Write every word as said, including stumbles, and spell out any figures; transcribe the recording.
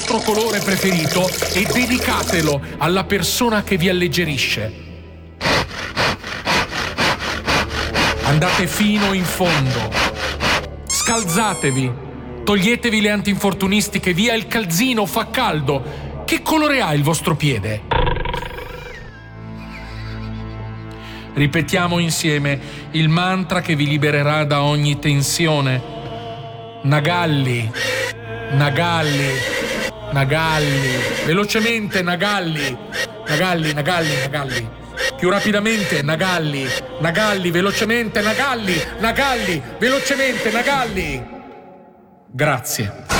vostro colore preferito e dedicatelo alla persona che vi alleggerisce. Andate fino in fondo. Scalzatevi. Toglietevi le antinfortunistiche, via il calzino, fa caldo. Che colore ha il vostro piede? Ripetiamo insieme il mantra che vi libererà da ogni tensione. Nagalli, Nagalli, Nagalli. Velocemente, Nagalli, Nagalli, Nagalli, Nagalli. Più rapidamente, Nagalli, Nagalli, velocemente, Nagalli, Nagalli, velocemente, Nagalli. Grazie.